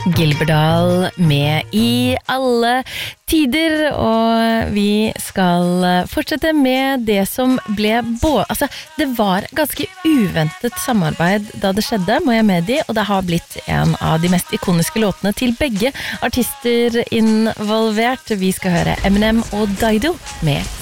Gilberdal med I alle tider, og vi skal fortsette med det som ble det var ganske uventet samarbeid da det skjedde, må jeg medgi, og det har blitt en av de mest ikoniske låtene til begge artister involvert. Vi skal høre Eminem og Dido med